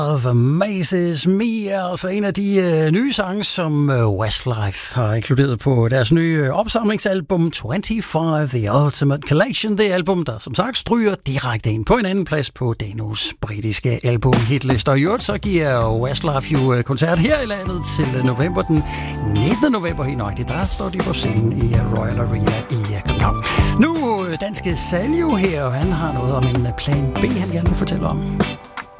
of Amazes Me er altså en af de nye sange, som Westlife har inkluderet på deres nye opsamlingsalbum 25 The Ultimate Collection. Det album, der som sagt stryger direkte ind på en anden plads på Danos britiske album-hitlister. I øvrigt så giver Westlife jo koncert her i landet til november, den 19. november helt nøjagtigt. Der står de på scenen i Royal Arena i København. Nu danske Saljo her, og han har noget om en plan B, han gerne vil fortælle om.